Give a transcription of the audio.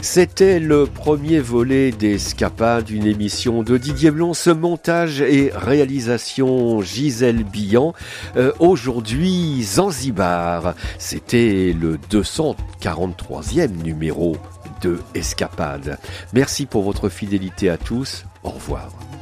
C'était le premier volet d'Escapades, une émission de Didier Blon, ce montage et réalisation Gisèle Billan. Aujourd'hui, Zanzibar, c'était le 243e numéro de Escapades. Merci pour votre fidélité à tous, au revoir.